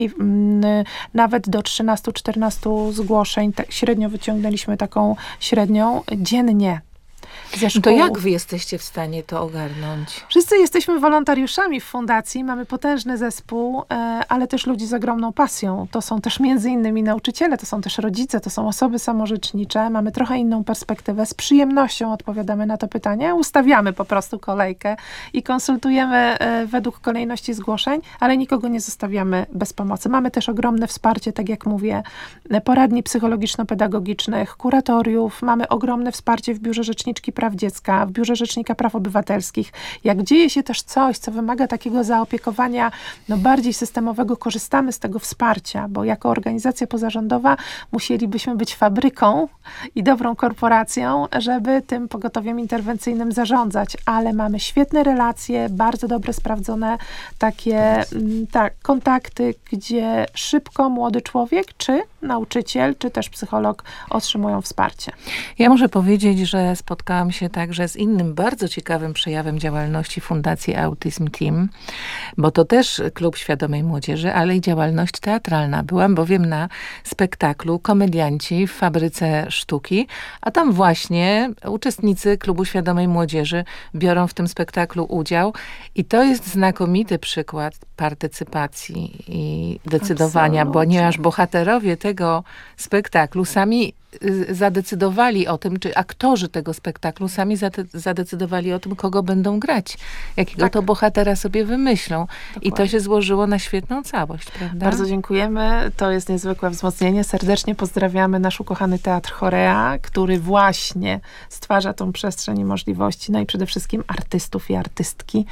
I nawet do 13-14 zgłoszeń średnio wyciągnęliśmy taką średnią dziennie. To jak wy jesteście w stanie to ogarnąć? Wszyscy jesteśmy wolontariuszami w fundacji, mamy potężny zespół, ale też ludzi z ogromną pasją. To są też między innymi nauczyciele, to są też rodzice, to są osoby samorzecznicze. Mamy trochę inną perspektywę. Z przyjemnością odpowiadamy na to pytanie. Ustawiamy po prostu kolejkę i konsultujemy według kolejności zgłoszeń, ale nikogo nie zostawiamy bez pomocy. Mamy też ogromne wsparcie, tak jak mówię, poradni psychologiczno-pedagogicznych, kuratoriów. Mamy ogromne wsparcie w Biurze Rzeczniczki Praw Dziecka, w Biurze Rzecznika Praw Obywatelskich. Jak dzieje się też coś, co wymaga takiego zaopiekowania bardziej systemowego, korzystamy z tego wsparcia, bo jako organizacja pozarządowa musielibyśmy być fabryką i dobrą korporacją, żeby tym pogotowiem interwencyjnym zarządzać, ale mamy świetne relacje, bardzo dobre, sprawdzone takie kontakty, gdzie szybko młody człowiek, czy nauczyciel, czy też psycholog otrzymują wsparcie. Ja muszę powiedzieć, że spotkałam się także z innym bardzo ciekawym przejawem działalności Fundacji Autism Team, bo to też klub świadomej młodzieży, ale i działalność teatralna. Byłam bowiem na spektaklu Komedianci w Fabryce Sztuki, a tam właśnie uczestnicy klubu świadomej młodzieży biorą w tym spektaklu udział i to jest znakomity przykład partycypacji i decydowania, ponieważ bohaterowie tego spektaklu sami zadecydowali o tym, czy aktorzy tego spektaklu sami zadecydowali o tym, kogo będą grać. Jakiego to bohatera sobie wymyślą. Dokładnie. I to się złożyło na świetną całość, prawda? Bardzo dziękujemy. To jest niezwykłe wzmocnienie. Serdecznie pozdrawiamy nasz ukochany Teatr Chorea, który właśnie stwarza tą przestrzeń i możliwości, no i przede wszystkim artystów i artystki,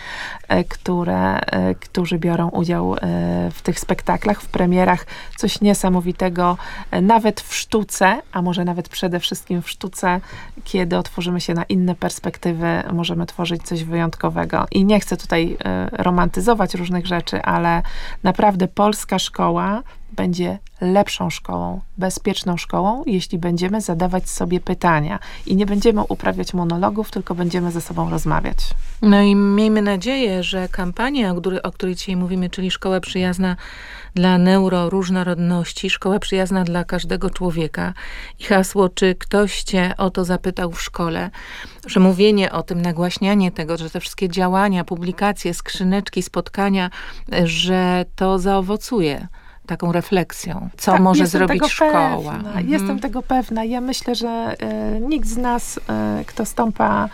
którzy biorą udział w tych spektaklach, w premierach. Coś niesamowitego, nawet w sztuce, a może nawet przede wszystkim w sztuce, kiedy otworzymy się na inne perspektywy, możemy tworzyć coś wyjątkowego. I nie chcę tutaj romantyzować różnych rzeczy, ale naprawdę polska szkoła będzie lepszą szkołą, bezpieczną szkołą, jeśli będziemy zadawać sobie pytania i nie będziemy uprawiać monologów, tylko będziemy ze sobą rozmawiać. No i miejmy nadzieję, że kampania, o której dzisiaj mówimy, czyli Szkoła Przyjazna dla Neuroróżnorodności, Szkoła Przyjazna dla każdego człowieka i hasło, czy ktoś cię o to zapytał w szkole, że mówienie o tym, nagłaśnianie tego, że te wszystkie działania, publikacje, skrzyneczki, spotkania, że to zaowocuje taką refleksją, co może zrobić szkoła. Jestem tego pewna. Ja myślę, że nikt z nas, kto stąpa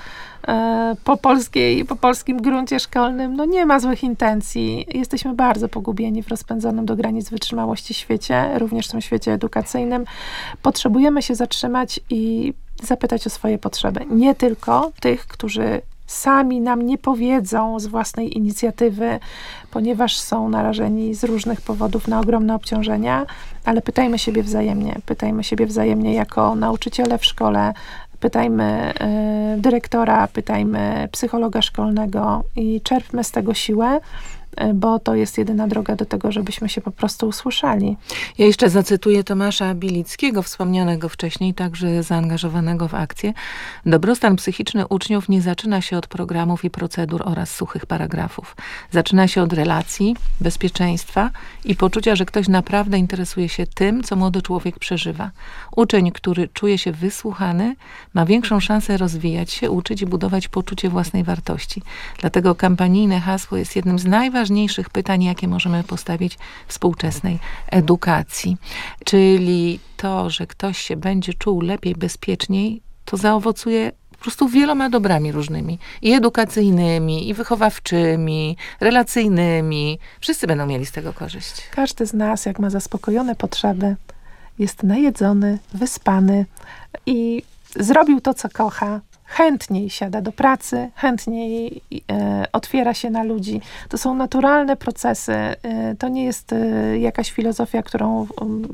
po polskim gruncie szkolnym, nie ma złych intencji. Jesteśmy bardzo pogubieni w rozpędzonym do granic wytrzymałości świecie, również w tym świecie edukacyjnym. Potrzebujemy się zatrzymać i zapytać o swoje potrzeby. Nie tylko tych, którzy sami nam nie powiedzą z własnej inicjatywy, ponieważ są narażeni z różnych powodów na ogromne obciążenia, ale pytajmy siebie wzajemnie. Pytajmy siebie wzajemnie jako nauczyciele w szkole, pytajmy dyrektora, pytajmy psychologa szkolnego i czerpmy z tego siłę, bo to jest jedyna droga do tego, żebyśmy się po prostu usłyszeli. Ja jeszcze zacytuję Tomasza Bilickiego, wspomnianego wcześniej, także zaangażowanego w akcję. Dobrostan psychiczny uczniów nie zaczyna się od programów i procedur oraz suchych paragrafów. Zaczyna się od relacji, bezpieczeństwa i poczucia, że ktoś naprawdę interesuje się tym, co młody człowiek przeżywa. Uczeń, który czuje się wysłuchany, ma większą szansę rozwijać się, uczyć i budować poczucie własnej wartości. Dlatego kampanijne hasło jest jednym z najważniejszych pytań, jakie możemy postawić współczesnej edukacji. Czyli to, że ktoś się będzie czuł lepiej, bezpieczniej, to zaowocuje po prostu wieloma dobrami różnymi. I edukacyjnymi, i wychowawczymi, relacyjnymi. Wszyscy będą mieli z tego korzyść. Każdy z nas, jak ma zaspokojone potrzeby, jest najedzony, wyspany i zrobił to, co kocha, chętniej siada do pracy, chętniej otwiera się na ludzi. To są naturalne procesy. To nie jest jakaś filozofia, którą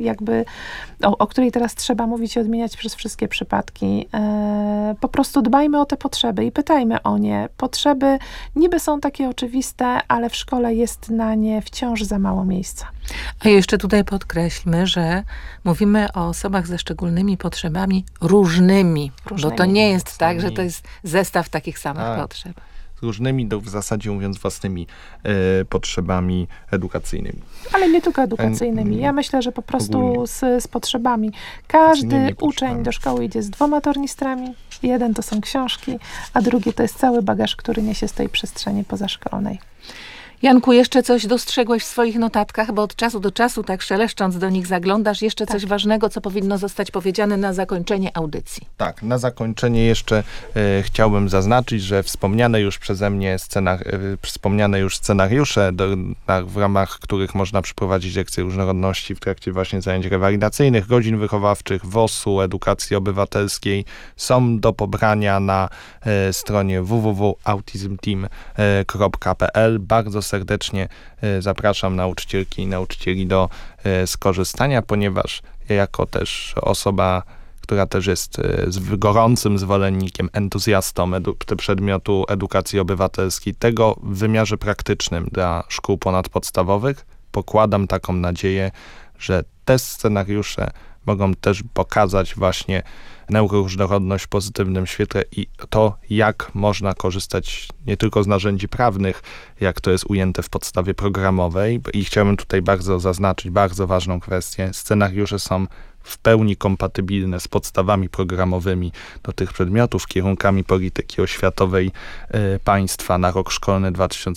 o której teraz trzeba mówić i odmieniać przez wszystkie przypadki. Po prostu dbajmy o te potrzeby i pytajmy o nie. Potrzeby niby są takie oczywiste, ale w szkole jest na nie wciąż za mało miejsca. A jeszcze tutaj podkreślmy, że mówimy o osobach ze szczególnymi potrzebami różnymi. Bo to nie jest tak, że to jest zestaw takich samych potrzeb. różnymi, w zasadzie mówiąc własnymi potrzebami edukacyjnymi. Ale nie tylko edukacyjnymi. Ja myślę, że po prostu z potrzebami. Każdy uczeń do szkoły idzie z 2 tornistrami. Jeden to są książki, a drugi to jest cały bagaż, który niesie z tej przestrzeni pozaszkolnej. Janku, jeszcze coś dostrzegłeś w swoich notatkach, bo od czasu do czasu, tak szeleszcząc do nich zaglądasz, jeszcze coś ważnego, co powinno zostać powiedziane na zakończenie audycji. Tak, na zakończenie jeszcze chciałbym zaznaczyć, że wspomniane już przeze mnie scenariusze, w ramach których można przeprowadzić lekcje różnorodności w trakcie właśnie zajęć rewalidacyjnych, godzin wychowawczych, WOS-u, edukacji obywatelskiej, są do pobrania na stronie www.autismteam.pl. Bardzo serdecznie zapraszam nauczycielki i nauczycieli do skorzystania, ponieważ ja jako też osoba, która też jest gorącym zwolennikiem, entuzjastą przedmiotu edukacji obywatelskiej, tego w wymiarze praktycznym dla szkół ponadpodstawowych, pokładam taką nadzieję, że te scenariusze mogą też pokazać właśnie neuroróżnorodność w pozytywnym świetle i to, jak można korzystać nie tylko z narzędzi prawnych, jak to jest ujęte w podstawie programowej. I chciałbym tutaj bardzo zaznaczyć bardzo ważną kwestię. Scenariusze są w pełni kompatybilne z podstawami programowymi do tych przedmiotów, kierunkami polityki oświatowej państwa na rok szkolny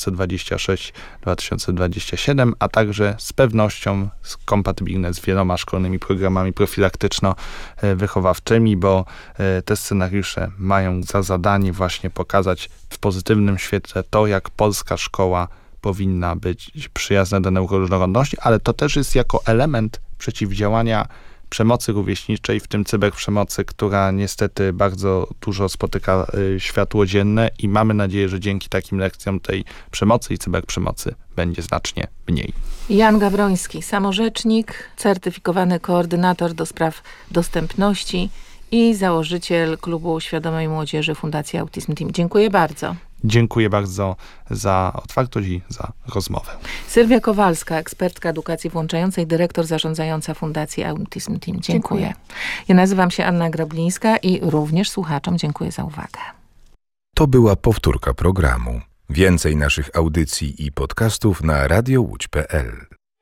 2026-2027, a także z pewnością kompatybilne z wieloma szkolnymi programami profilaktyczno-wychowawczymi, bo te scenariusze mają za zadanie właśnie pokazać w pozytywnym świetle to, jak polska szkoła powinna być przyjazna do neuroróżnorodności, ale to też jest jako element przeciwdziałania przemocy rówieśniczej, w tym cyberprzemocy, która niestety bardzo dużo spotyka światło dzienne i mamy nadzieję, że dzięki takim lekcjom tej przemocy i cyberprzemocy będzie znacznie mniej. Jan Gawroński, samorzecznik, certyfikowany koordynator do spraw dostępności i założyciel Klubu Świadomej Młodzieży Fundacji Autism Team. Dziękuję bardzo. Dziękuję bardzo za otwartość i za rozmowę. Sylwia Kowalska, ekspertka edukacji włączającej, dyrektor zarządzająca Fundacji Autism Team. Dziękuję. Ja nazywam się Anna Grablińska i również słuchaczom dziękuję za uwagę. To była powtórka programu. Więcej naszych audycji i podcastów na radiołódź.pl.